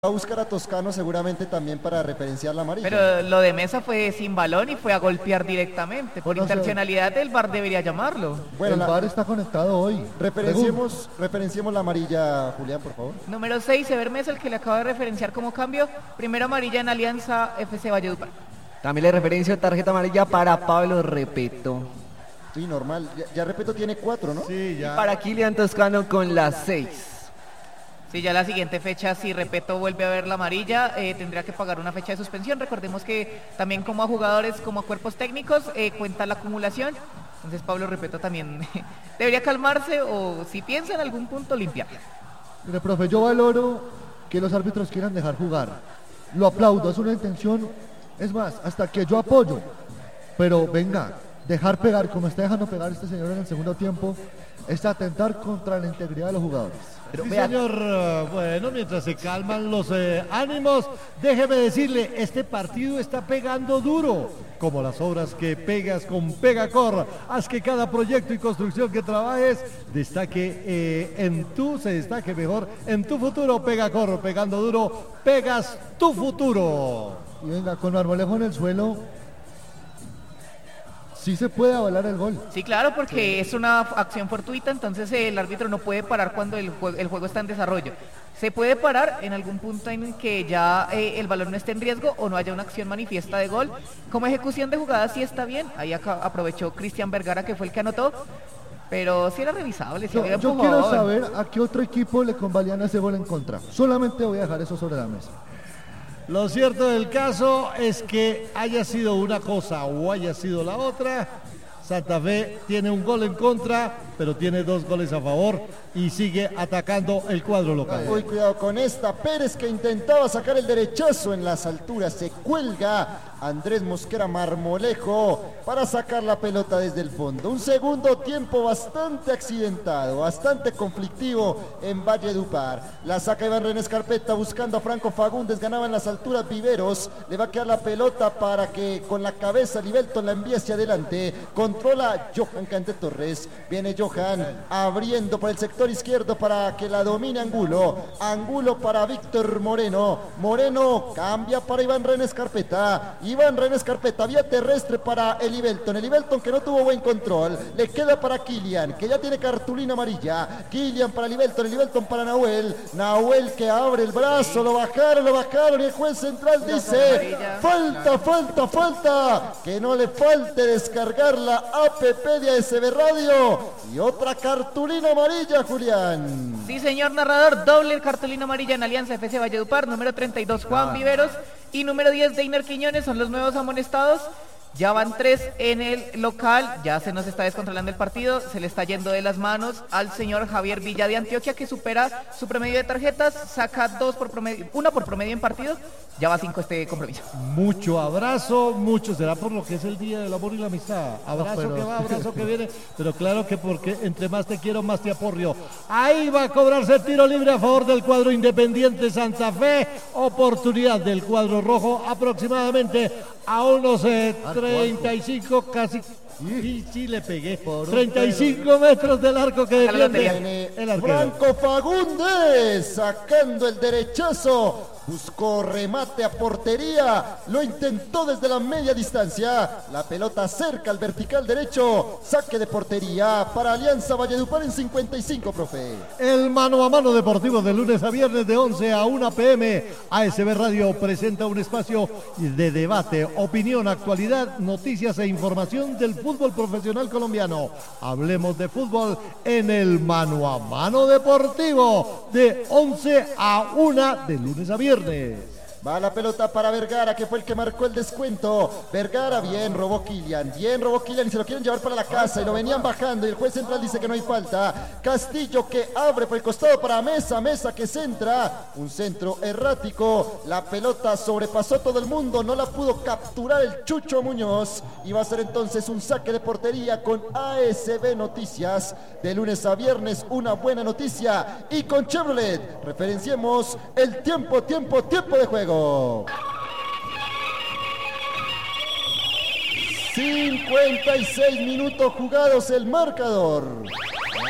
Va a buscar a Toscano seguramente también para referenciar la amarilla. Pero lo de Mesa fue sin balón y fue a golpear directamente. Por intencionalidad el VAR debería llamarlo. Bueno, el VAR está conectado hoy. Referenciemos la amarilla, Julián, por favor. Número 6, Ever Mesa, el que le acaba de referenciar como cambio. Primera amarilla en Alianza FC Valledupar. También le referencio tarjeta amarilla para Pablo Repeto. Sí, normal. Ya Repeto tiene 4, ¿no? Sí, ya. Y para Kylian Toscano con las 6. Sí, ya la siguiente fecha, si Repeto vuelve a ver la amarilla, tendría que pagar una fecha de suspensión. Recordemos que también como a jugadores, como a cuerpos técnicos, cuenta la acumulación. Entonces Pablo Repeto también debería calmarse o si piensa en algún punto limpiarla. Mire, profe, yo valoro que los árbitros quieran dejar jugar. Lo aplaudo, es una intención, es más, hasta que yo apoyo. Pero venga, dejar pegar como está dejando pegar este señor en el segundo tiempo es atentar contra la integridad de los jugadores. Sí, señor, bueno, mientras se calman los ánimos, déjeme decirle, este partido está pegando duro, como las obras que pegas con Pegacor. Haz que cada proyecto y construcción que trabajes se destaque mejor en tu futuro. Pegacor, pegando duro, pegas tu futuro. Y venga, con Marmolejo en el suelo, sí se puede avalar el gol. Sí, claro, porque es una acción fortuita, entonces el árbitro no puede parar cuando el juego está en desarrollo. Se puede parar en algún punto en que ya el balón no esté en riesgo o no haya una acción manifiesta de gol. Como ejecución de jugada sí está bien, ahí aprovechó Cristian Vergara, que fue el que anotó, pero sí era revisable. Sí, yo quiero saber a qué otro equipo le convalían ese gol en contra. Solamente voy a dejar eso sobre la mesa. Lo cierto del caso es que haya sido una cosa o haya sido la otra, Santa Fe tiene un gol en contra, pero tiene 2 goles a favor y sigue atacando el cuadro local. Uy, cuidado con esta. Pérez, que intentaba sacar el derechazo en las alturas, se cuelga Andrés Mosquera Marmolejo para sacar la pelota desde el fondo. Un segundo tiempo bastante accidentado, bastante conflictivo en Valledupar. La saca Iván René Escarpeta buscando a Franco Fagundes, ganaba en las alturas Viveros, le va a quedar la pelota para que con la cabeza Libelton la envíe hacia adelante. Controla Johan Cante Torres, viene Johan abriendo por el sector izquierdo para que la domine Angulo. Angulo para Víctor Moreno. Moreno cambia para Iván René Escarpeta. Iván René Escarpeta, vía terrestre para el Libelton que no tuvo buen control. Le queda para Kylian, que ya tiene cartulina amarilla. Kylian para el Libelton para Nahuel. Nahuel que abre el brazo, lo bajaron y el juez central dice: falta. Que no le falte descargar la APP de ASB Radio. Y otra cartulina amarilla, Julián. Sí, señor narrador, doble cartulina amarilla en Alianza FC Valledupar. Número 32, Juan Viveros. Y número 10, Deiner Quiñones, son los nuevos amonestados. Ya van 3 en el local, ya se nos está descontrolando el partido, se le está yendo de las manos al señor Javier Villa de Antioquia, que supera su promedio de tarjetas, saca 2 por promedio, 1 por promedio en partido, ya va 5 este compromiso. Mucho abrazo, mucho será por lo que es el Día del Amor y la Amistad. Abrazo que va, abrazo que viene, pero claro que porque entre más te quiero, más te aporrio. Ahí va a cobrarse el tiro libre a favor del cuadro Independiente Santa Fe, oportunidad del cuadro rojo aproximadamente a unos 35, casi, y sí le pegué, 35 metros del arco que defiende el arquero. Franco Fagundes sacando el derechazo, buscó remate a portería, lo intentó desde la media distancia, la pelota cerca al vertical derecho, saque de portería para Alianza Valledupar en 55, profe. El mano a mano deportivo de lunes a viernes de 11 a 1 p.m. ASB Radio presenta un espacio de debate, opinión, actualidad, noticias e información del fútbol profesional colombiano. Hablemos de fútbol en el mano a mano deportivo de 11 a 1 de lunes a viernes. Va la pelota para Vergara, que fue el que marcó el descuento. Vergara, bien robó Kylian y se lo quieren llevar para la casa y lo venían bajando y el juez central dice que no hay falta. Castillo que abre por el costado para Mesa que centra, un centro errático, la pelota sobrepasó todo el mundo, no la pudo capturar el Chucho Muñoz y va a ser entonces un saque de portería con ASB Noticias de lunes a viernes, una buena noticia. Y con Chevrolet referenciemos el tiempo de juego. 56 minutos jugados, el marcador.